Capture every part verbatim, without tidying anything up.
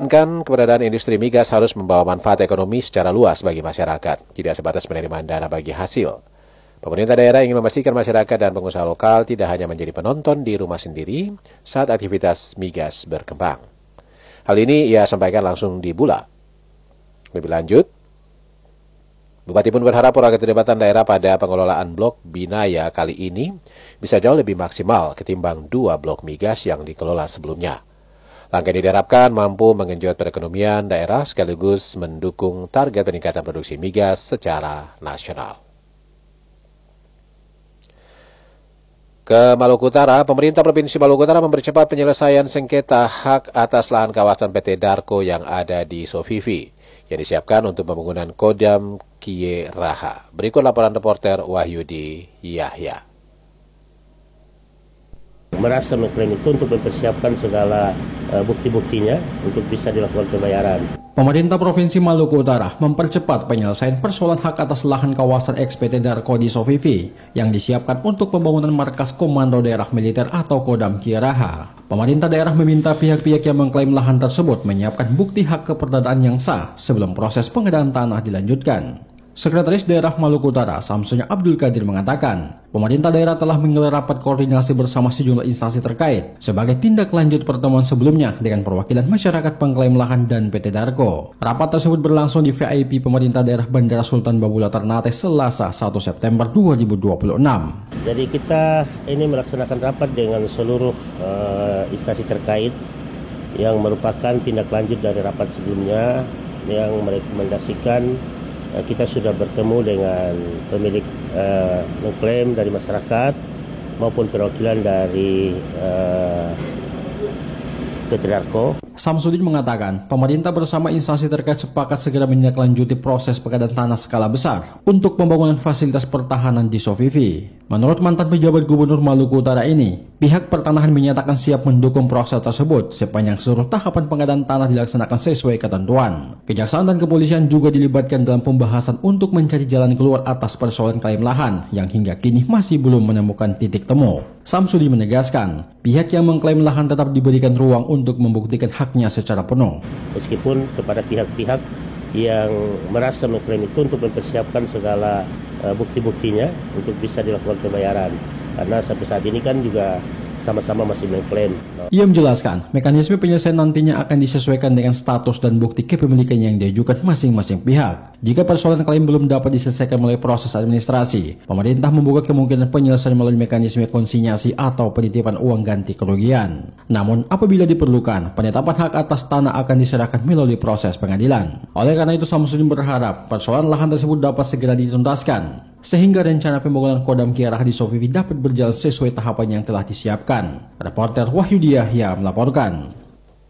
menekankan keberadaan industri migas harus membawa manfaat ekonomi secara luas bagi masyarakat, tidak sebatas penerimaan dana bagi hasil. Pemerintah daerah ingin memastikan masyarakat dan pengusaha lokal tidak hanya menjadi penonton di rumah sendiri saat aktivitas migas berkembang. Hal ini ia sampaikan langsung di Bula. Lebih lanjut, Bupati pun berharap program keterlibatan daerah pada pengelolaan blok Binaya kali ini bisa jauh lebih maksimal ketimbang dua blok migas yang dikelola sebelumnya. Langkah ini diharapkan mampu menggenjot perekonomian daerah sekaligus mendukung target peningkatan produksi migas secara nasional. Ke Maluku Utara, pemerintah Provinsi Maluku Utara mempercepat penyelesaian sengketa hak atas lahan kawasan P T Darko yang ada di Sofifi, yang disiapkan untuk pembangunan Kodam Kie Raha. Berikut laporan reporter Wahyudi Yahya. Merasa mengklaim itu untuk mempersiapkan segala uh, bukti-buktinya untuk bisa dilakukan pembayaran. Pemerintah Provinsi Maluku Utara mempercepat penyelesaian persoalan hak atas lahan kawasan X P T Darko di Sofifi yang disiapkan untuk pembangunan markas Komando Daerah Militer atau Kodam Kie Raha. Pemerintah daerah meminta pihak-pihak yang mengklaim lahan tersebut menyiapkan bukti hak keperdataan yang sah sebelum proses pengadaan tanah dilanjutkan. Sekretaris Daerah Maluku Utara, Samsunya Abdul Qadir mengatakan, pemerintah daerah telah menggelar rapat koordinasi bersama sejumlah instansi terkait sebagai tindak lanjut pertemuan sebelumnya dengan perwakilan masyarakat pengklaim lahan dan P T Darko. Rapat tersebut berlangsung di V I P Pemerintah Daerah Bandara Sultan Babula Ternate Selasa satu September dua ribu dua puluh enam. Jadi kita ini melaksanakan rapat dengan seluruh uh, instansi terkait yang merupakan tindak lanjut dari rapat sebelumnya yang merekomendasikan kita sudah bertemu dengan pemilik uh, mengklaim dari masyarakat maupun perwakilan dari uh, P T Darko. Samsudin mengatakan, pemerintah bersama instansi terkait sepakat segera menindaklanjuti proses pengadaan tanah skala besar untuk pembangunan fasilitas pertahanan di Sofifi. Menurut mantan pejabat Gubernur Maluku Utara ini, pihak pertanahan menyatakan siap mendukung proses tersebut sepanjang seluruh tahapan pengadaan tanah dilaksanakan sesuai ketentuan. Kejaksaan dan kepolisian juga dilibatkan dalam pembahasan untuk mencari jalan keluar atas persoalan klaim lahan yang hingga kini masih belum menemukan titik temu. Samsudi menegaskan, pihak yang mengklaim lahan tetap diberikan ruang untuk membuktikan haknya secara penuh. Meskipun kepada pihak-pihak yang merasa mengklaim itu untuk mempersiapkan segala uh, bukti-buktinya untuk bisa dilakukan pembayaran. Karena sampai saat ini kan juga sama-sama masih mengklaim. Ia menjelaskan, mekanisme penyelesaian nantinya akan disesuaikan dengan status dan bukti kepemilikan yang diajukan masing-masing pihak. Jika persoalan klaim belum dapat diselesaikan melalui proses administrasi, pemerintah membuka kemungkinan penyelesaian melalui mekanisme konsinyasi atau penitipan uang ganti kerugian. Namun, apabila diperlukan, penetapan hak atas tanah akan diserahkan melalui proses pengadilan. Oleh karena itu, Samsudin berharap persoalan lahan tersebut dapat segera dituntaskan, sehingga rencana pembangunan Kodam Kie Raha di Sofifi dapat berjalan sesuai tahapan yang telah disiapkan. Reporter Wahyudi Yahya melaporkan.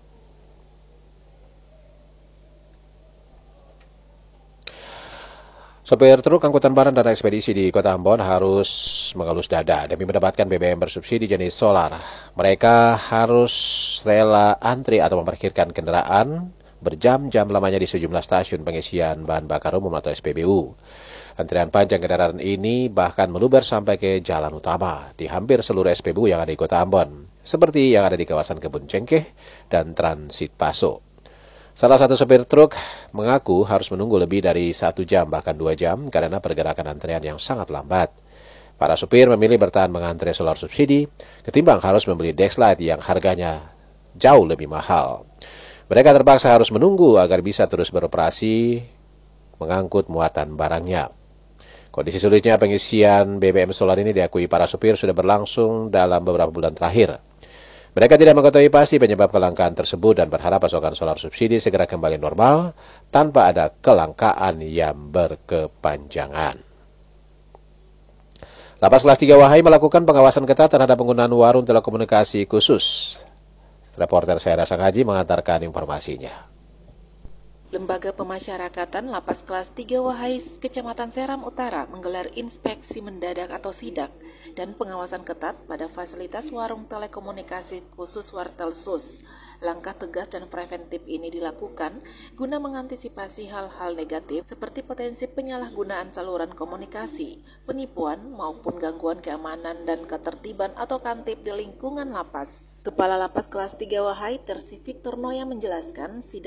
Sopir truk angkutan barang dan ekspedisi di Kota Ambon harus mengelus dada demi mendapatkan B B M bersubsidi jenis solar. Mereka harus rela antri atau memarkirkan kendaraan berjam-jam lamanya di sejumlah stasiun pengisian bahan bakar umum atau S P B U. Antrian panjang kendaraan ini bahkan meluber sampai ke jalan utama di hampir seluruh S P B U yang ada di Kota Ambon, seperti yang ada di kawasan Kebun Cengkeh dan Transit Paso. Salah satu sopir truk mengaku harus menunggu lebih dari satu jam bahkan dua jam karena pergerakan antrean yang sangat lambat. Para sopir memilih bertahan mengantre solar subsidi ketimbang harus membeli Dexlight yang harganya jauh lebih mahal. Mereka terpaksa harus menunggu agar bisa terus beroperasi mengangkut muatan barangnya. Kondisi sulitnya pengisian B B M solar ini diakui para supir sudah berlangsung dalam beberapa bulan terakhir. Mereka tidak mengetahui pasti penyebab kelangkaan tersebut dan berharap pasokan solar subsidi segera kembali normal tanpa ada kelangkaan yang berkepanjangan. Lapas Kelas tiga Wahai melakukan pengawasan ketat terhadap penggunaan warung telekomunikasi khusus. Reporter saya Rasa Ngaji mengantarkan informasinya. Lembaga Pemasyarakatan Lapas Kelas tiga Wahai, Kecamatan Seram Utara menggelar inspeksi mendadak atau sidak dan pengawasan ketat pada fasilitas warung telekomunikasi khusus Wartelsus. Langkah tegas dan preventif ini dilakukan guna mengantisipasi hal-hal negatif seperti potensi penyalahgunaan saluran komunikasi, penipuan maupun gangguan keamanan dan ketertiban atau kantip di lingkungan lapas. Kepala Lapas Kelas tiga Wahai, Tersi Victor Noya menjelaskan,